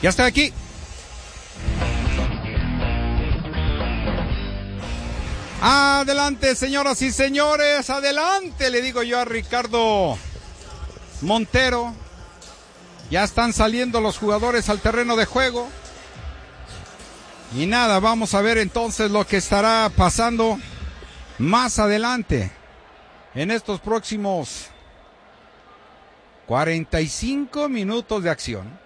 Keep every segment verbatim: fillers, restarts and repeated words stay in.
Ya estoy aquí. Adelante, señoras y señores, adelante, le digo yo a Ricardo Montero. Ya están saliendo los jugadores al terreno de juego. Y nada, vamos a ver entonces lo que estará pasando más adelante en estos próximos cuarenta y cinco minutos de acción.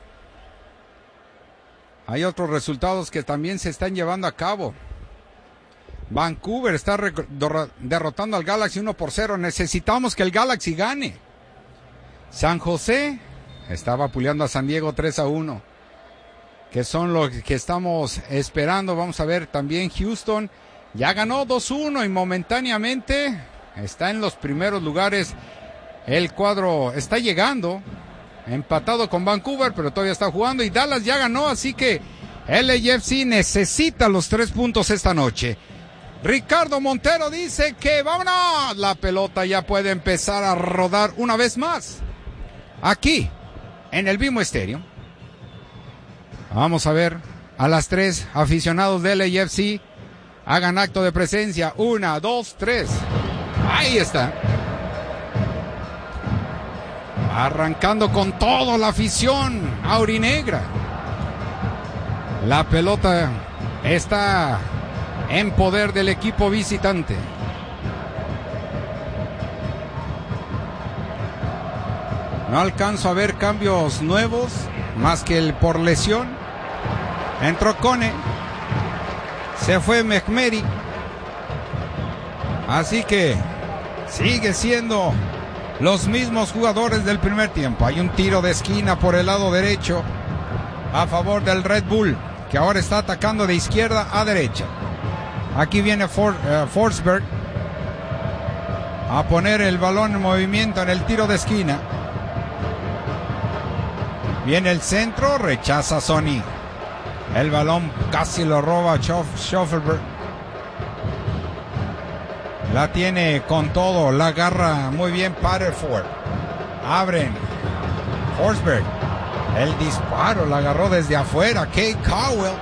Hay otros resultados que también se están llevando a cabo. Vancouver está derrotando al Galaxy uno por cero. Necesitamos que el Galaxy gane. San José está vapuleando a San Diego tres a uno. Que son los que estamos esperando. Vamos a ver también Houston. Ya ganó dos uno y momentáneamente está en los primeros lugares. El cuadro está llegando. Empatado con Vancouver, pero todavía está jugando. Y Dallas ya ganó, así que L A F C necesita los tres puntos esta noche. Ricardo Montero dice que vámonos. La pelota ya puede empezar a rodar una vez más. Aquí, en el BMO Estéreo. Vamos a ver a las tres aficionados de L A F C. Hagan acto de presencia. Una, dos, tres. Ahí está. Arrancando con todo la afición aurinegra. La pelota está en poder del equipo visitante. No alcanzo a ver cambios nuevos, más que el por lesión. Entró Cone. Se fue Mehmeri. Así que sigue siendo los mismos jugadores del primer tiempo. Hay un tiro de esquina por el lado derecho a favor del Red Bull, que ahora está atacando de izquierda a derecha. Aquí viene For, uh, Forsberg a poner el balón en movimiento en el tiro de esquina. Viene el centro, rechaza Sony. El balón casi lo roba Schoffelberg. La tiene con todo, la agarra muy bien Patterford. Abren. Forsberg. El disparo la agarró desde afuera. Kate Cowell.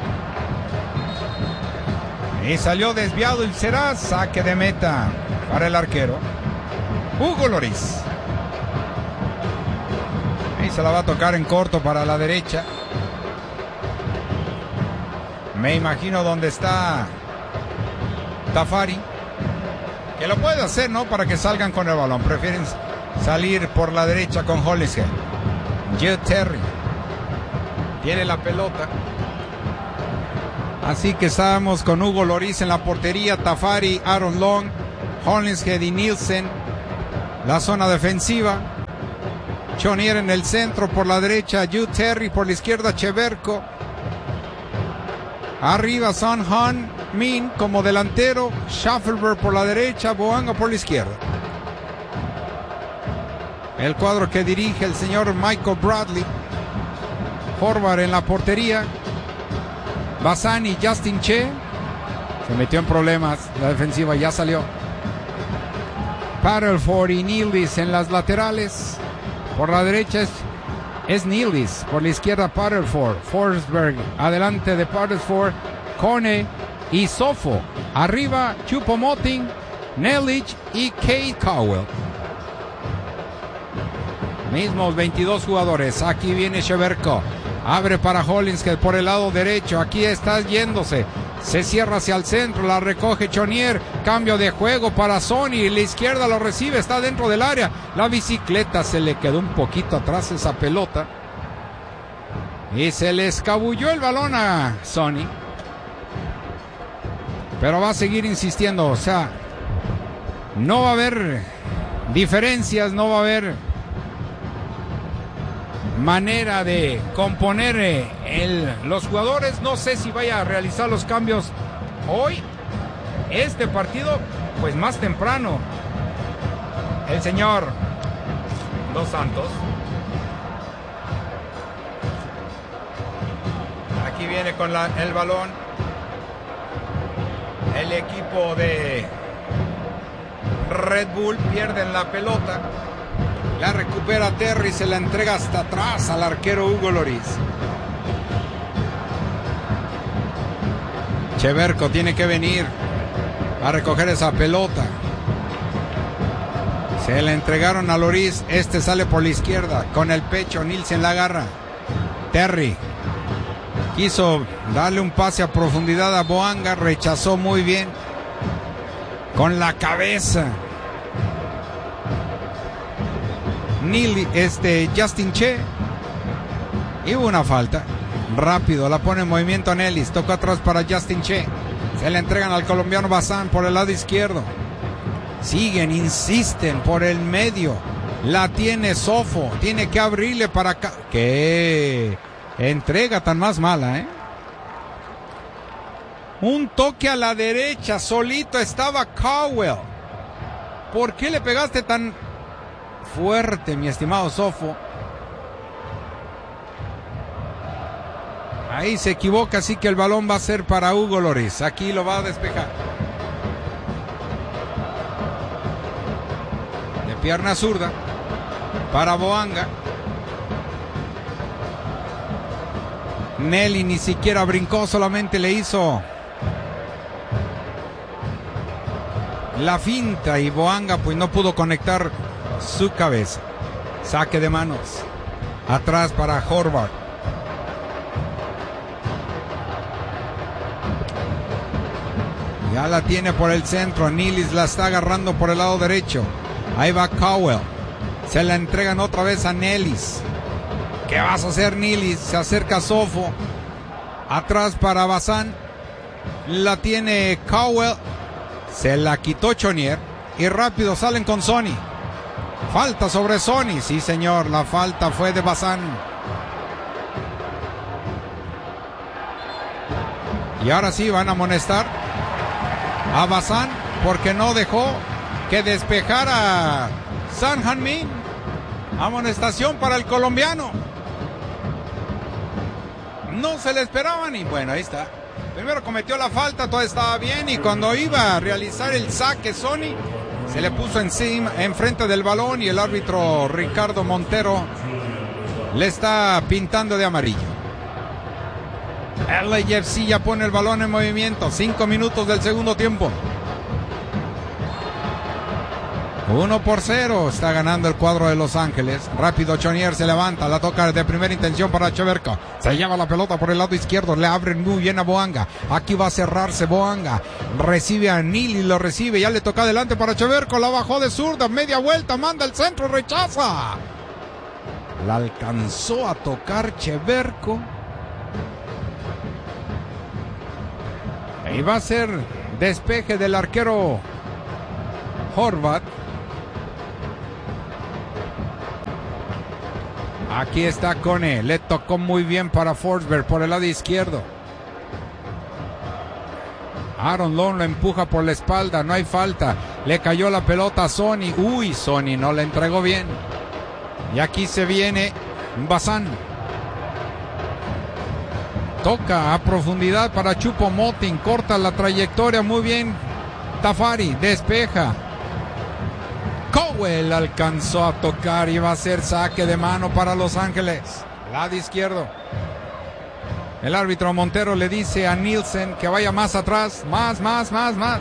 Y salió desviado y será saque de meta para el arquero Hugo Lloris. Y se la va a tocar en corto para la derecha. Me imagino dónde está Tafari. Que lo puede hacer, ¿no? Para que salgan con el balón. Prefieren salir por la derecha con Hollingshead. Joe Terry tiene la pelota. Así que estamos con Hugo Lloris en la portería. Tafari, Aaron Long, Hollingshead y Nielsen. La zona defensiva. Chonier en el centro por la derecha. Joe Terry por la izquierda. Cheverko. Arriba Son Han Min como delantero, Schaffelberg por la derecha, Boanga por la izquierda. El cuadro que dirige el señor Michael Bradley. Horvath en la portería. Bassani, Justin Che. Se metió en problemas, la defensiva ya salió. Patterford y Nealis en las laterales. Por la derecha es, es Nealis, por la izquierda Patterford. Forsberg adelante de Patterford. Cone y Sofo. Arriba Choupo-Moting, Nelic y Kate Cowell. Mismos veintidós jugadores. Aquí viene Cheverko. Abre para Hollingshead por el lado derecho. Aquí está yéndose. Se cierra hacia el centro. La recoge Chonier. Cambio de juego para Sony. La izquierda lo recibe. Está dentro del área. La bicicleta se le quedó un poquito atrás esa pelota. Y se le escabulló el balón a Sony. Pero va a seguir insistiendo. O sea, no va a haber diferencias. No va a haber manera de componer el, los jugadores. No sé si vaya a realizar los cambios hoy. Este partido, pues más temprano. El señor Dos Santos. Aquí viene con la, el balón. El equipo de Red Bull pierden la pelota. La recupera Terry, se la entrega hasta atrás al arquero Hugo Lloris. Cheverko tiene que venir a recoger esa pelota. Se le entregaron a Loris. Este sale por la izquierda con el pecho. Nielsen la agarra. Terry quiso darle un pase a profundidad a Boanga. Rechazó muy bien con la cabeza. Neil, este, Justin Che. Y hubo una falta. Rápido la pone en movimiento Nellis. Toca atrás para Justin Che. Se le entregan al colombiano Bazán por el lado izquierdo. Siguen, insisten por el medio. La tiene Sofo. Tiene que abrirle para acá. ¡Qué entrega tan más mala, eh! Un toque a la derecha. Solito estaba Cowell. ¿Por qué le pegaste tan fuerte, mi estimado Sofo? Ahí se equivoca, así que el balón va a ser para Hugo Loris. Aquí lo va a despejar. De pierna zurda para Boanga. Nelly ni siquiera brincó, solamente le hizo la finta y Boanga pues no pudo conectar su cabeza. Saque de manos. Atrás para Horvath. Ya la tiene por el centro. Nilis la está agarrando por el lado derecho. Ahí va Cowell. Se la entregan otra vez a Nellis. ¿Qué vas a hacer, Nilis? Se acerca Sofo. Atrás para Bazán. La tiene Cowell. Se la quitó Chonier. Y rápido salen con Sony. Falta sobre Sony. Sí, señor. La falta fue de Bazán. Y ahora sí van a amonestar a Bazán porque no dejó que despejara Son Heung-min. Amonestación para el colombiano. No se le esperaban y bueno, ahí está. Primero cometió la falta, todo estaba bien y cuando iba a realizar el saque Sony se le puso encima, enfrente del balón y el árbitro Ricardo Montero le está pintando de amarillo. L A F C ya pone el balón en movimiento. Cinco minutos del segundo tiempo. Uno por cero. Está ganando el cuadro de Los Ángeles. Rápido Chonier se levanta. La toca de primera intención para Cheverko. Se lleva la pelota por el lado izquierdo. Le abren muy bien a Boanga. Aquí va a cerrarse Boanga. Recibe a Nili. Lo recibe. Ya le toca adelante para Cheverko. La bajó de zurda. Media vuelta. Manda el centro. Rechaza. La alcanzó a tocar Cheverko. Y va a ser despeje del arquero Horvath. Aquí está Cone. Le tocó muy bien para Forsberg por el lado izquierdo. Aaron Long lo empuja por la espalda. No hay falta. Le cayó la pelota a Sony. Uy, Sony no le entregó bien. Y aquí se viene Bazán. Toca a profundidad para Choupo-Moting. Corta la trayectoria muy bien. Tafari despeja. Cowell alcanzó a tocar y va a ser saque de mano para Los Ángeles. Lado izquierdo. El árbitro Montero le dice a Nielsen que vaya más atrás. Más, más, más, más.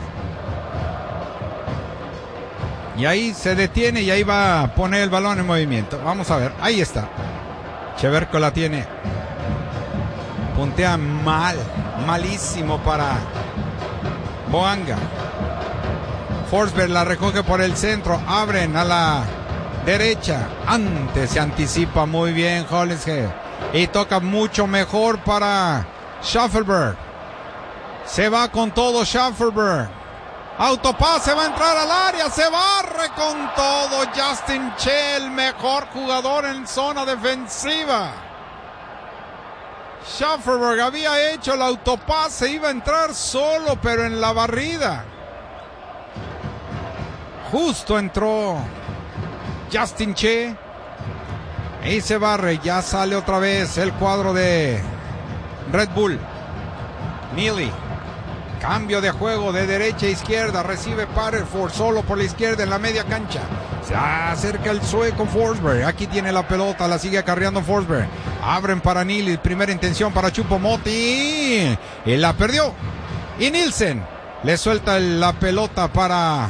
Y ahí se detiene y ahí va a poner el balón en movimiento. Vamos a ver. Ahí está. Cheverko la tiene. Puntea mal, malísimo para Boanga. Forsberg la recoge por el centro, abren a la derecha. Antes se anticipa muy bien Hollingshead y toca mucho mejor para Schaffelberg. Se va con todo Schaffelberg. Autopase, va a entrar al área, se barre con todo Justin Che, el mejor jugador en zona defensiva. Schaffelberg había hecho el autopase, iba a entrar solo, pero en la barrida. Justo entró Justin Che. Y se barre, ya sale otra vez el cuadro de Red Bull. Neely. Cambio de juego de derecha a izquierda. Recibe Paterford solo por la izquierda en la media cancha. Se acerca el sueco Forsberg. Aquí tiene la pelota. La sigue acarreando Forsberg. Abren para Neely. Primera intención para Choupo-Moting. Y la perdió. Y Nielsen le suelta la pelota para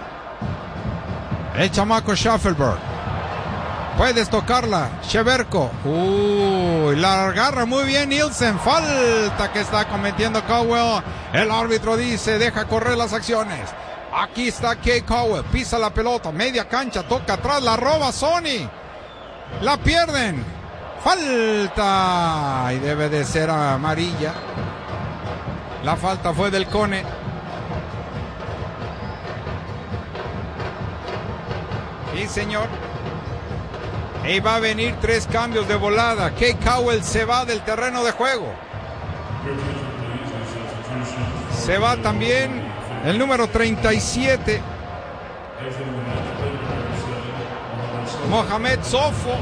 el chamaco Schaffelberg. Puedes tocarla, Cheverko. Uy, la agarra muy bien Nielsen. Falta que está cometiendo Cowell. El árbitro dice, deja correr las acciones. Aquí está Kay Cowell, pisa la pelota, media cancha, toca atrás, la roba Sony. La pierden. Falta. Y debe de ser amarilla. La falta fue del Cone. Sí, señor. Y va a venir tres cambios de volada. Kay Cowell se va del terreno de juego. Se va también el número treinta y siete. Mohamed Sofo.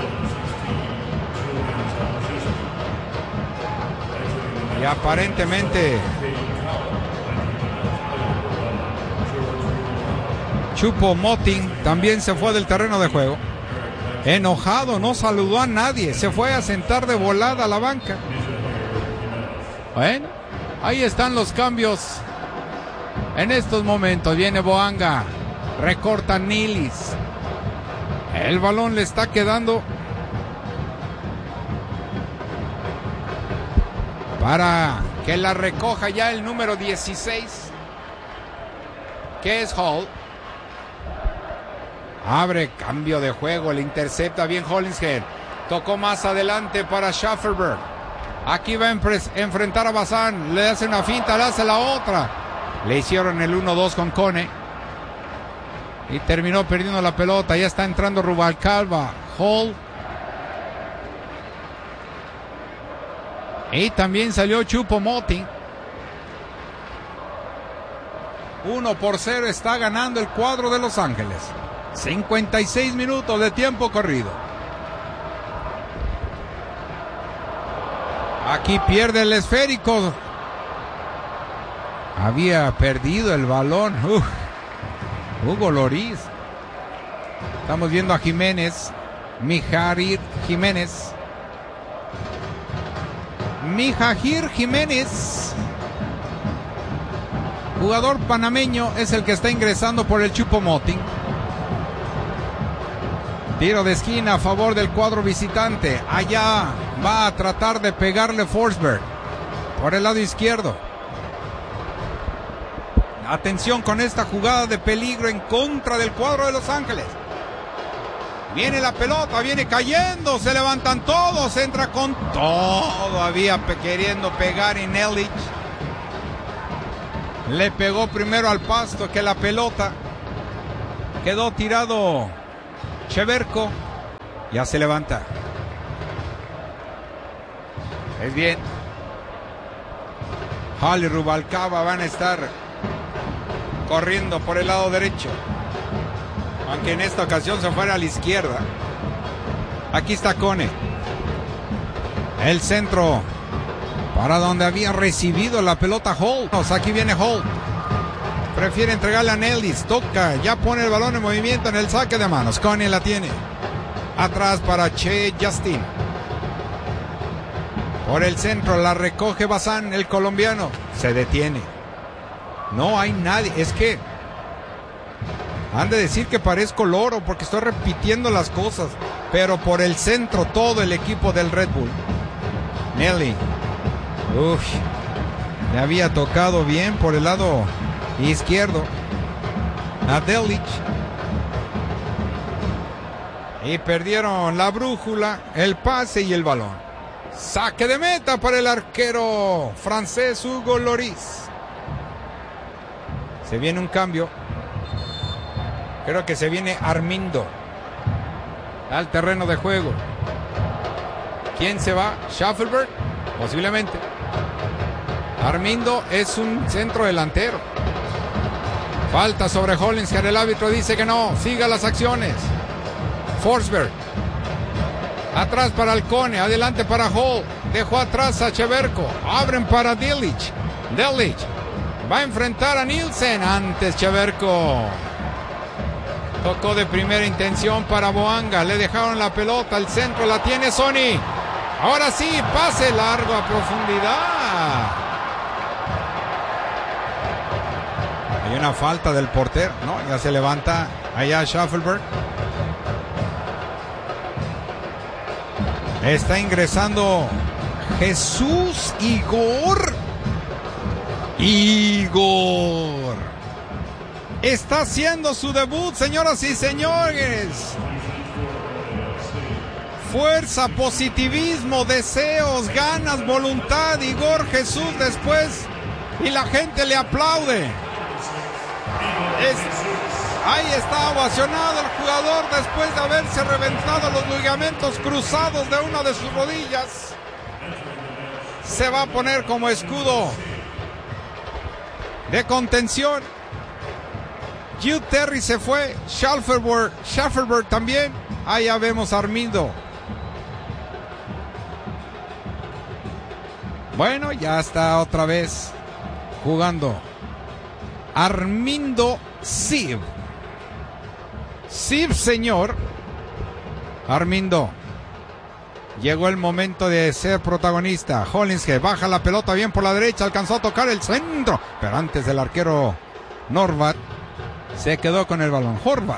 Y aparentemente Choupo-Moting también se fue del terreno de juego. Enojado, no saludó a nadie, se fue a sentar de volada a la banca. Bueno, ahí están los cambios. En estos momentos viene Boanga, recorta Nilis. El balón le está quedando para que la recoja ya el número dieciséis, que es Hall. Abre, cambio de juego, le intercepta bien Hollingshead. Tocó más adelante para Schaffelberg. Aquí va a enfrentar a Bazán. Le hace una finta, le hace la otra. Le hicieron el uno dos con Cone. Y terminó perdiendo la pelota. Ya está entrando Rubalcaba. Hall. Y también salió Choupo-Moting. uno por cero está ganando el cuadro de Los Ángeles. cincuenta y seis minutos de tiempo corrido. Aquí pierde el esférico. Había perdido el balón. Uf. Hugo Lloris. Estamos viendo a Jiménez. Mijair Jiménez. Mijair Jiménez. Jugador panameño es el que está ingresando por el Choupo-Moting. Tiro de esquina a favor del cuadro visitante. Allá va a tratar de pegarle Forsberg por el lado izquierdo. Atención con esta jugada de peligro en contra del cuadro de Los Ángeles. Viene la pelota, viene cayendo, se levantan todos, entra con todo. Había pe- queriendo pegar en Nelich. Le pegó primero al pasto que la pelota. Quedó tirado Cheverko. Ya se levanta. Es bien. Hall y Rubalcaba van a estar corriendo por el lado derecho. Aunque en esta ocasión se fuera a la izquierda. Aquí está Cone. El centro para donde había recibido la pelota Hall. Aquí viene Hall. Prefiere entregarle a Nellis. Toca. Ya pone el balón en movimiento en el saque de manos. Cone la tiene. Atrás para Che Justin. Por el centro la recoge Bazán, el colombiano. Se detiene. No hay nadie. Es que han de decir que parezco loro porque estoy repitiendo las cosas. Pero por el centro todo el equipo del Red Bull. Nelly. Uf. Le había tocado bien por el lado izquierdo a Delic. Y perdieron la brújula, el pase y el balón. Saque de meta para el arquero francés Hugo Lloris. Se viene un cambio. Creo que se viene Armindo al terreno de juego. ¿Quién se va? ¿Schaffelberg? Posiblemente. Armindo es un centro delantero. Falta sobre Hollingshead. El árbitro dice que no. Siga las acciones. Forsberg. Atrás para Alcone. Adelante para Hall. Dejó atrás a Cheverko. Abren para Delic. Delic va a enfrentar a Nielsen. Antes Cheverko. Tocó de primera intención para Boanga. Le dejaron la pelota. El centro la tiene Sony. Ahora sí, pase largo a profundidad. Y una falta del portero, ¿no? Ya se levanta allá Schaffelberg. Está ingresando Jesús Igor. Igor. Está haciendo su debut, señoras y señores. Fuerza, positivismo, deseos, ganas, voluntad. Igor Jesús después. Y la gente le aplaude. Es, ahí está ovacionado el jugador después de haberse reventado los ligamentos cruzados de una de sus rodillas. Se va a poner como escudo de contención. Jude Terry se fue. Schaffelberg, Schaffelberg también. Ahí ya vemos a Armindo. Bueno, ya está otra vez jugando Armindo Siv. Siv, señor. Armindo. Llegó el momento de ser protagonista. Hollingshead baja la pelota bien por la derecha. Alcanzó a tocar el centro. Pero antes del arquero Norvat se quedó con el balón. Horvat.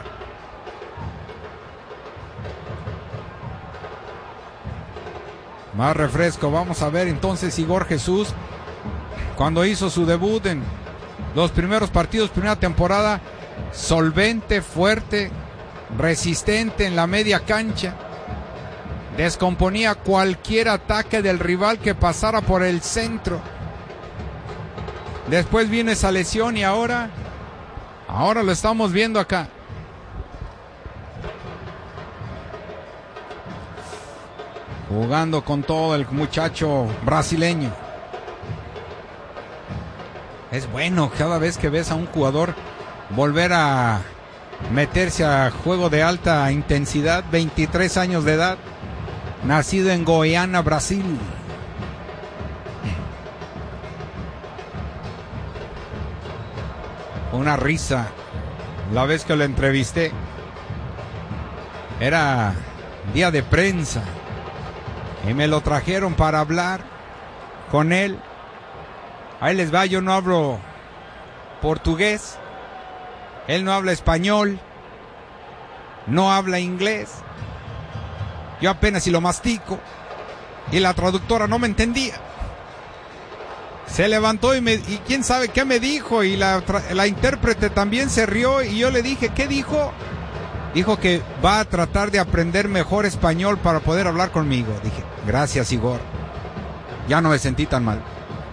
Más refresco. Vamos a ver entonces Igor Jesús. Cuando hizo su debut en los primeros partidos, primera temporada, solvente, fuerte, resistente en la media cancha. Descomponía cualquier ataque del rival que pasara por el centro. Después viene esa lesión y ahora, ahora lo estamos viendo acá. Jugando con todo el muchacho brasileño. Es bueno cada vez que ves a un jugador volver a meterse a juego de alta intensidad, veintitrés años de edad, nacido en Goiânia, Brasil. Una risa la vez que lo entrevisté. Era día de prensa y me lo trajeron para hablar con él. Ahí les va, yo no hablo portugués, él no habla español, no habla inglés, yo apenas si lo mastico, y la traductora no me entendía. Se levantó y, me, y quién sabe qué me dijo, y la, la intérprete también se rió, y yo le dije, ¿qué dijo? Dijo que va a tratar de aprender mejor español para poder hablar conmigo. Dije, gracias Igor, ya no me sentí tan mal.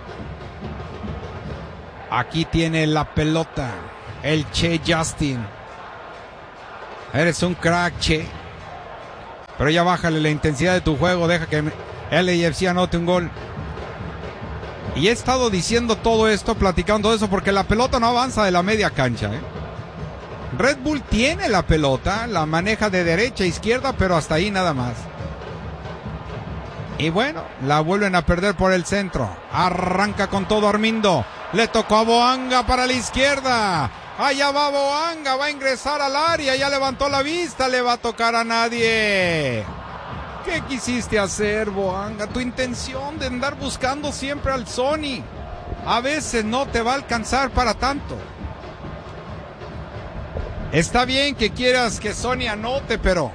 Aquí tiene la pelota el Che Justin. Eres un crack, Che. Pero ya bájale la intensidad de tu juego. Deja que L A F C anote un gol. Y he estado diciendo todo esto, platicando eso, porque la pelota no avanza de la media cancha, ¿eh? Red Bull tiene la pelota, la maneja de derecha a izquierda, pero hasta ahí nada más. Y bueno, la vuelven a perder por el centro. Arranca con todo Armindo. Le tocó a Boanga para la izquierda. Allá va Boanga, va a ingresar al área. Ya levantó la vista, le va a tocar a nadie. ¿Qué quisiste hacer, Boanga? Tu intención de andar buscando siempre al Sony a veces no te va a alcanzar para tanto. Está bien que quieras que Sony anote, pero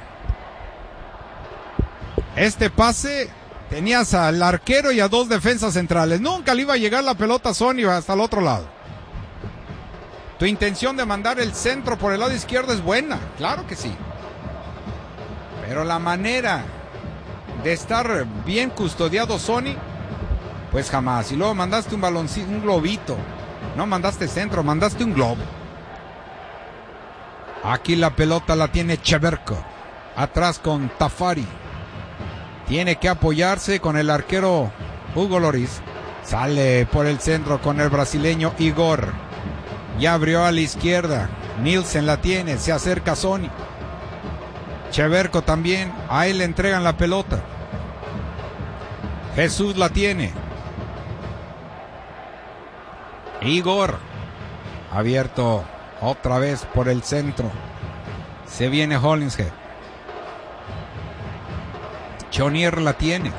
este pase tenías al arquero y a dos defensas centrales. Nunca le iba a llegar la pelota a Sony hasta el otro lado. Tu intención de mandar el centro por el lado izquierdo es buena, claro que sí. Pero la manera de estar bien custodiado Sony, pues jamás. Y luego mandaste un baloncito, un globito. No mandaste centro, mandaste un globo. Aquí la pelota la tiene Cheverko. Atrás con Tafari. Tiene que apoyarse con el arquero Hugo Lloris. Sale por el centro con el brasileño Igor. Ya abrió a la izquierda. Nielsen la tiene. Se acerca Sony. Cheverko también. A él le entregan la pelota. Jesús la tiene. Igor. Abierto otra vez por el centro. Se viene Hollingshead. Chonier la tiene.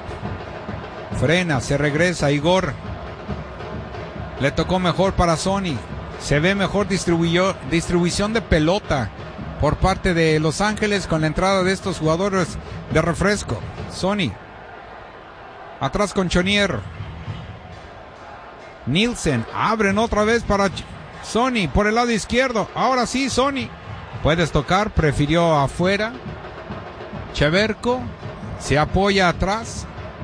Frena, se regresa Igor. Le tocó mejor para Sony. Se ve mejor distribuyo, distribución de pelota por parte de Los Ángeles con la entrada de estos jugadores de refresco. Sony. Atrás con Chonier. Nielsen. Abren otra vez para Sony por el lado izquierdo. Ahora sí, Sony. Puedes tocar. Prefirió afuera. Cheverko. Se apoya atrás.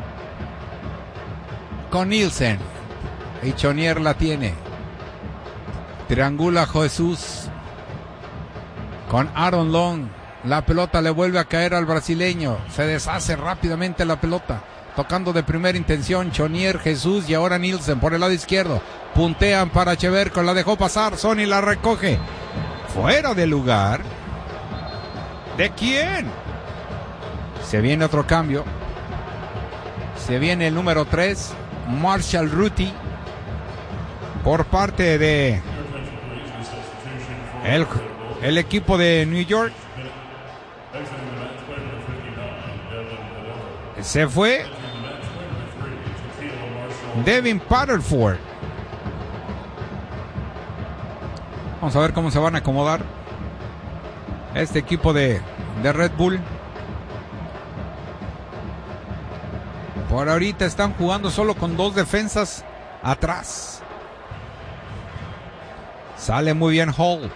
Con Nielsen. Y Chonier la tiene. Triangula Jesús. Con Aaron Long. La pelota le vuelve a caer al brasileño. Se deshace rápidamente la pelota. Tocando de primera intención. Chonier, Jesús y ahora Nielsen por el lado izquierdo. Puntean para Cheverko. La dejó pasar. Sony la recoge. Fuera de lugar. ¿De quién? Se viene otro cambio. Se viene el número tres. Marshall Ruti. Por parte de el, el equipo de New York. Se fue Devin Patterford. Vamos a ver cómo se van a acomodar este equipo de, de Red Bull. Por ahorita están jugando solo con dos defensas atrás. Sale muy bien Hall.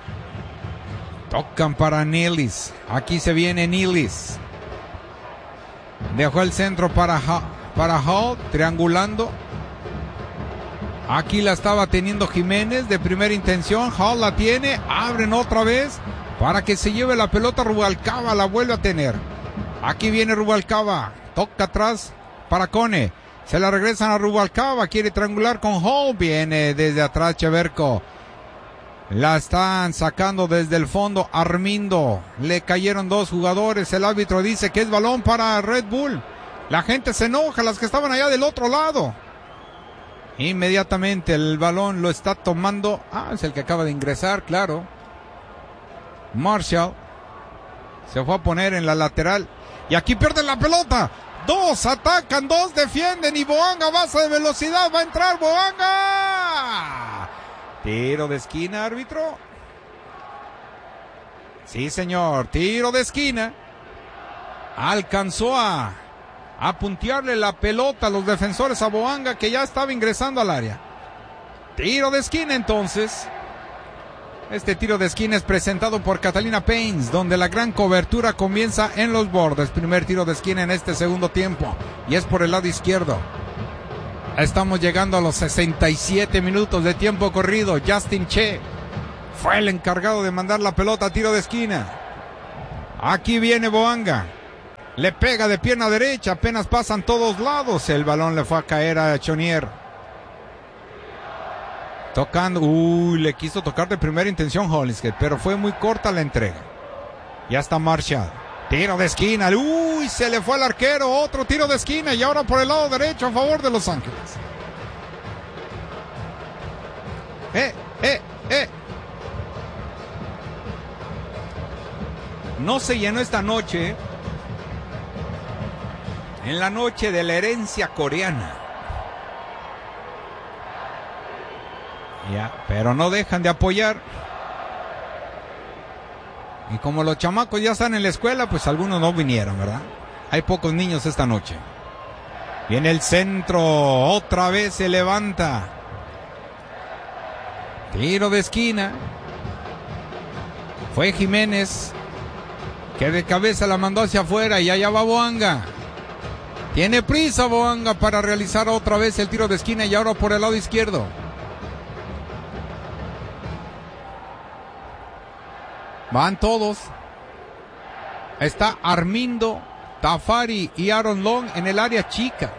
Tocan para Nealis. Aquí se viene Nealis. Dejó el centro para, para Hall. Triangulando. Aquí la estaba teniendo Jiménez de primera intención. Hall la tiene. Abren otra vez para que se lleve la pelota. Rubalcaba la vuelve a tener. Aquí viene Rubalcaba. Toca atrás para Cone. Se la regresan a Rubalcaba. Quiere triangular con Hall. Viene desde atrás Cheverko. La están sacando desde el fondo. Armindo. Le cayeron dos jugadores. El árbitro dice que es balón para Red Bull. La gente se enoja, las que estaban allá del otro lado. Inmediatamente el balón lo está tomando. Ah, es el que acaba de ingresar, claro. Marshall. Se fue a poner en la lateral. Y aquí pierden la pelota. Dos atacan, dos defienden. Y Boanga base de velocidad. Va a entrar Boanga. Tiro de esquina, árbitro. Sí, señor. Tiro de esquina. Alcanzó a, a puntearle la pelota a los defensores a Boanga, que ya estaba ingresando al área. Tiro de esquina, entonces. Este tiro de esquina es presentado por Catalina Paints, donde la gran cobertura comienza en los bordes. Primer tiro de esquina en este segundo tiempo. Y es por el lado izquierdo. Estamos llegando a los sesenta y siete minutos de tiempo corrido. Justin Che fue el encargado de mandar la pelota a tiro de esquina. Aquí viene Boanga. Le pega de pierna derecha. Apenas pasan todos lados. El balón le fue a caer a Chonier. Tocando. Uy, le quiso tocar de primera intención Hollingshead, pero fue muy corta la entrega. Ya está Marshall. Tiro de esquina. Uy, se le fue al arquero. Otro tiro de esquina. Y ahora por el lado derecho a favor de Los Ángeles. Eh, eh, eh. No se llenó esta noche. En la noche de la herencia coreana. Ya, pero no dejan de apoyar. Y como los chamacos ya están en la escuela, pues algunos no vinieron, ¿verdad? Hay pocos niños esta noche. Viene el centro. Otra vez se levanta. Tiro de esquina. Fue Jiménez, que de cabeza la mandó hacia afuera. Y allá va Boanga. Tiene prisa Boanga para realizar otra vez el tiro de esquina. Y ahora por el lado izquierdo. Van todos. Está Armindo, Tafari y Aaron Long en el área chica.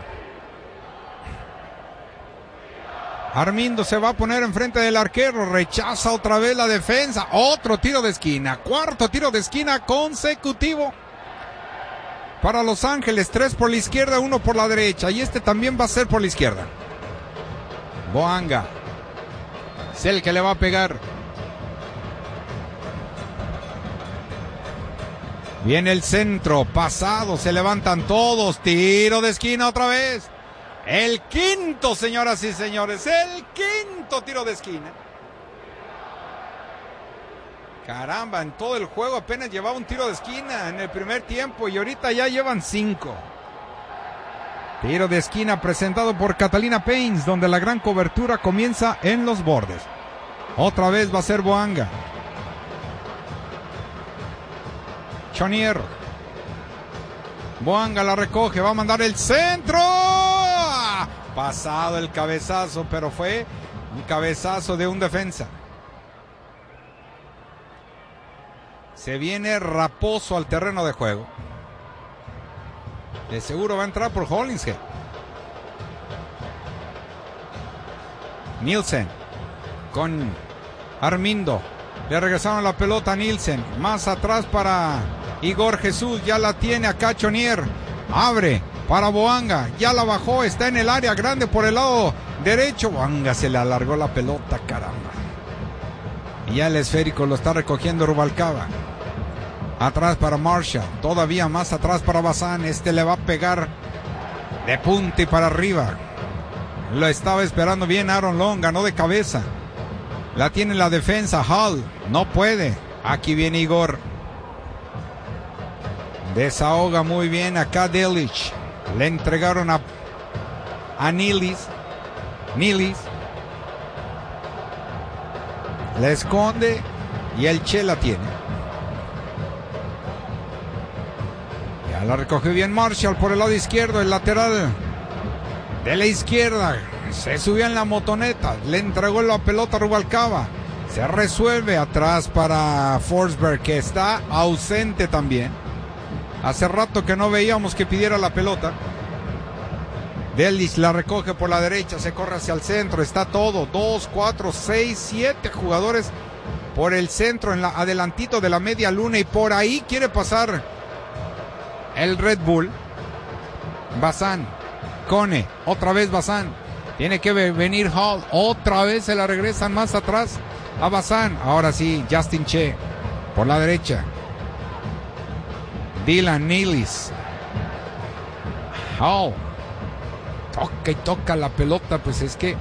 Armindo se va a poner enfrente del arquero. Rechaza otra vez la defensa. Otro tiro de esquina. Cuarto tiro de esquina consecutivo para Los Ángeles. Tres por la izquierda, uno por la derecha. Y este también va a ser por la izquierda. Boanga es el que le va a pegar. Viene el centro, pasado, se levantan todos, tiro de esquina otra vez. El quinto, señoras y señores, el quinto tiro de esquina. Caramba, en todo el juego apenas llevaba un tiro de esquina en el primer tiempo y ahorita ya llevan cinco. Tiro de esquina presentado por Catalina Pains, donde la gran cobertura comienza en los bordes. Otra vez va a ser Boanga. Chonier. Boanga la recoge, va a mandar el centro. Pasado el cabezazo, pero fue un cabezazo de un defensa. Se viene Raposo al terreno de juego. De seguro va a entrar por Hollingshead. Nielsen con Armindo. Le regresaron la pelota a Nielsen. Más atrás para Igor Jesús. Ya la tiene acá Chonier. Abre para Boanga. Ya la bajó. Está en el área grande por el lado derecho. Boanga se le alargó la pelota. Caramba. Y ya el esférico lo está recogiendo Rubalcaba. Atrás para Marshall. Todavía más atrás para Bazán. Este le va a pegar de punta y para arriba. Lo estaba esperando bien Aaron Long. Ganó de cabeza. La tiene la defensa. Hall. No puede. Aquí viene Igor. Desahoga muy bien acá Delic. Le entregaron a, a Nilis. Nilis. Le esconde. Y el Che la tiene. Ya la recogió bien Marshall por el lado izquierdo. El lateral de la izquierda. Se subió en la motoneta. Le entregó la pelota a Rubalcaba. Se resuelve atrás para Forsberg, que está ausente también. Hace rato que no veíamos que pidiera la pelota. Delic la recoge por la derecha. Se corre hacia el centro. Está todo. Dos, cuatro, seis, siete jugadores por el centro. En la adelantito de la media luna. Y por ahí quiere pasar el Red Bull. Bazán. Cone. Otra vez Bazán. Tiene que venir Hall. Otra vez se la regresan más atrás a Bazán. Ahora sí, Justin Che. Por la derecha. Dylan Nilis. Hall. Toca y toca la pelota. Pues es que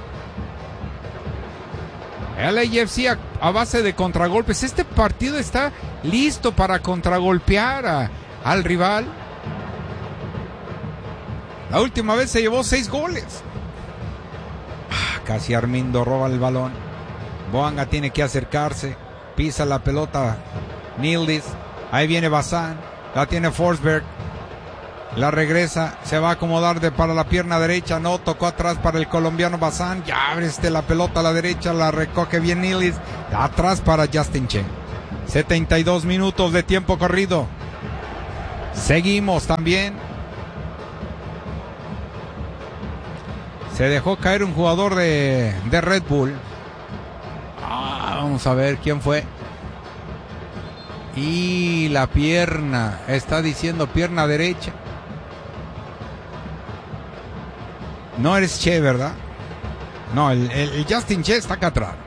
el A F C a, a base de contragolpes. Este partido está listo para contragolpear a, al rival. La última vez se llevó seis goles. Casi Armindo roba el balón. Boanga tiene que acercarse. Pisa la pelota Nilis. Ahí viene Bazán. La tiene Forsberg. La regresa. Se va a acomodar de para la pierna derecha. No tocó atrás para el colombiano Bazán. Ya abre este la pelota a la derecha. La recoge bien Nilis. Atrás para Justin Che. setenta y dos minutos de tiempo corrido. Seguimos también. Se dejó caer un jugador de, de Red Bull. Ah, vamos a ver quién fue. Y la pierna. Está diciendo pierna derecha. No eres Che, ¿verdad? No, el, el, el Justin Che está acá atrás.